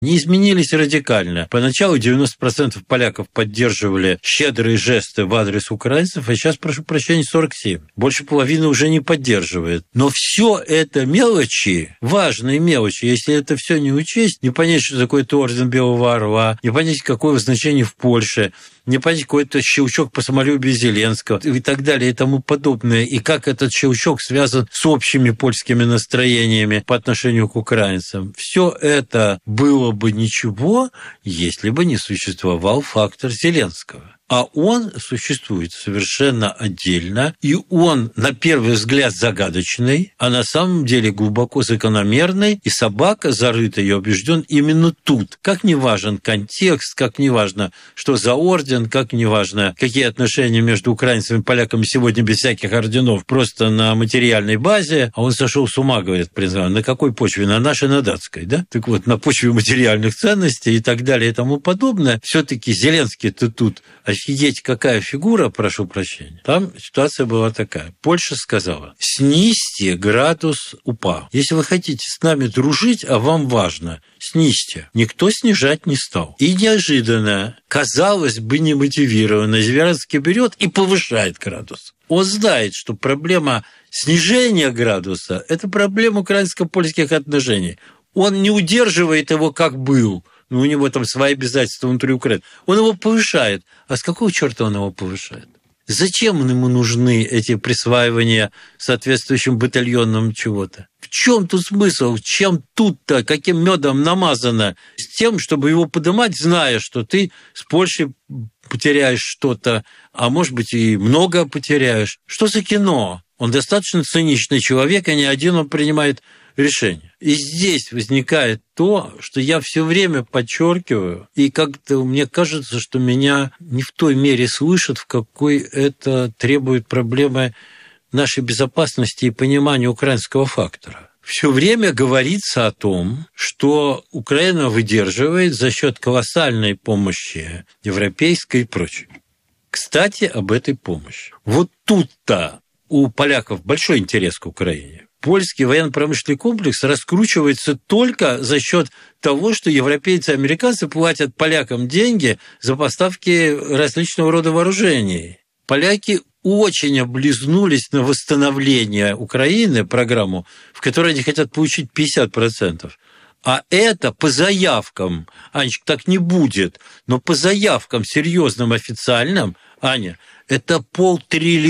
не изменились радикально. Поначалу 90% поляков поддерживали щедрые жесты в адрес украинцев, а сейчас, прошу прощения, 47%. Больше половины уже не поддерживает. Но все это мелочи, важные мелочи. Если это все не учесть, не понять, что такое орден Белого Орла, не понять, какое значение в Польше, не понять, какой-то щелчок по самолюбию Зеленского и так далее и тому подобное, и как этот щелчок связан с общими польскими настроениями по отношению к украинцам. Все это было бы ничего, если бы не существовал фактор Зеленского. А он существует совершенно отдельно, и он, на первый взгляд, загадочный, а на самом деле глубоко закономерный, и собака зарыта, я убежден, именно тут. Как не важен контекст, как не важно, что за орден, как не важно, какие отношения между украинцами и поляками сегодня без всяких орденов, просто на материальной базе, а он сошел с ума, говорит, признаю, на какой почве? На нашей, на датской, да? Так вот, на почве материальных ценностей и так далее и тому подобное. Все-таки Зеленский-то тут офигеть, какая фигура, прошу прощения. Там ситуация была такая. Польша сказала: снизьте градус УПА. Если вы хотите с нами дружить, а вам важно, снизьте. Никто снижать не стал. И неожиданно, казалось бы, немотивированно, Зеленский берет и повышает градус. Он знает, что проблема снижения градуса – это проблема украинско-польских отношений. Он не удерживает его, как был. У него там свои обязательства внутри Украины. Он его повышает. А с какого черта он его повышает? Зачем ему нужны эти присваивания соответствующим батальонам чего-то? В чем тут смысл? Чем тут-то? Каким медом намазано? С тем, чтобы его поднимать, зная, что ты с Польшей потеряешь что-то, а может быть и много потеряешь. Что за кино? Он достаточно циничный человек, и не один он принимает решение. И здесь возникает то, что я все время подчеркиваю, и как-то мне кажется, что меня не в той мере слышат, в какой это требует проблемы нашей безопасности и понимания украинского фактора. Все время говорится о том, что Украина выдерживает за счет колоссальной помощи европейской и прочей. Кстати, об этой помощи. Вот тут-то у поляков большой интерес к Украине. Польский военно-промышленный комплекс раскручивается только за счет того, что европейцы и американцы платят полякам деньги за поставки различного рода вооружений. Поляки очень облизнулись на восстановление Украины, программу, в которой они хотят получить 50%. А это по заявкам, Анечка, так не будет, но по заявкам серьезным, официальным, Аня, это 500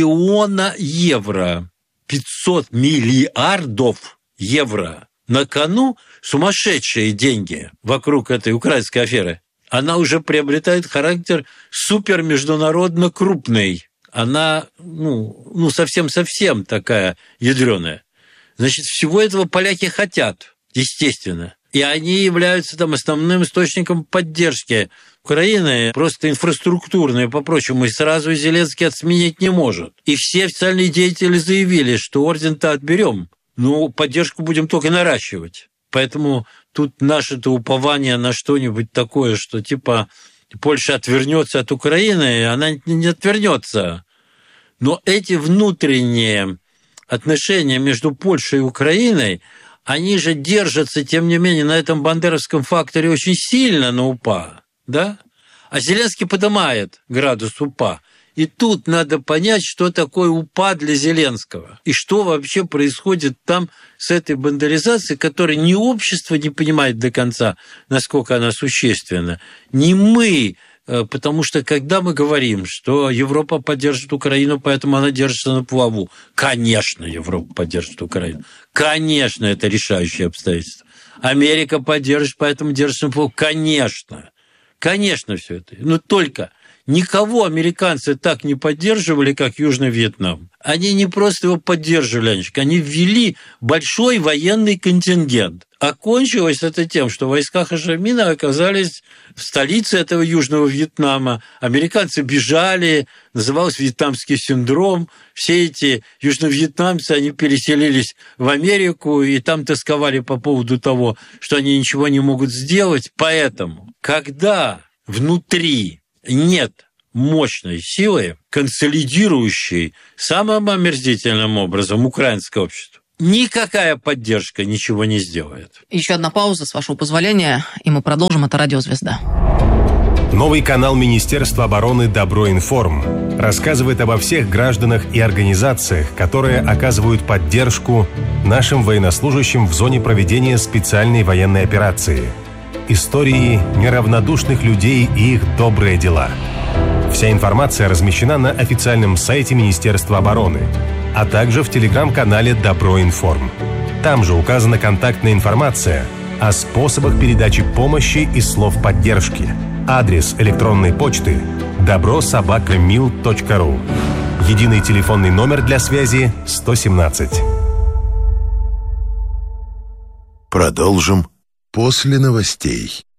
000 евро. 500 миллиардов евро. На кону сумасшедшие деньги вокруг этой украинской аферы. Она уже приобретает характер супермеждународно крупный. Она, совсем-совсем такая ядрёная. Значит, всего этого поляки хотят, естественно. И они являются там основным источником поддержки Украины, просто инфраструктурной, по-прочему, и сразу Зеленский отсменить не может. И все официальные деятели заявили, что орден-то отберем, но поддержку будем только наращивать. Поэтому тут наше-то упование на что-нибудь такое, что типа Польша отвернется от Украины, она не отвернется. Но эти внутренние отношения между Польшей и Украиной, они же держатся, тем не менее, на этом бандеровском факторе очень сильно на УПА, да? А Зеленский поднимает градус УПА. И тут надо понять, что такое УПА для Зеленского. И что вообще происходит там с этой бандеризацией, которой ни общество не понимает до конца, насколько она существенна, ни мы. Потому что когда мы говорим, что Европа поддержит Украину, поэтому она держится на плаву, конечно, Европа поддержит Украину. Конечно, это решающее обстоятельство. Америка поддержит, поэтому держится на плаву. Конечно. Конечно, все это. Но только никого американцы так не поддерживали, как Южный Вьетнам. Они не просто его поддерживали, Анечка, они ввели большой военный контингент. Окончилось это тем, что войска Хошимина оказались в столице этого Южного Вьетнама. Американцы бежали, назывался вьетнамский синдром. Все эти южновьетнамцы, они переселились в Америку и там тосковали по поводу того, что они ничего не могут сделать. Поэтому, когда внутри нет мощной силы, консолидирующей самым омерзительным образом украинское общество, никакая поддержка ничего не сделает. Еще одна пауза, с вашего позволения, и мы продолжим. Это «Радио Звезда». Новый канал Министерства обороны «Доброинформ» рассказывает обо всех гражданах и организациях, которые оказывают поддержку нашим военнослужащим в зоне проведения специальной военной операции. Истории неравнодушных людей и их добрые дела. Вся информация размещена на официальном сайте Министерства обороны, а также в телеграм-канале «Доброинформ». Там же указана контактная информация о способах передачи помощи и слов поддержки. Адрес электронной почты добро@mil.ru. Единый телефонный номер для связи 117. Продолжим после новостей.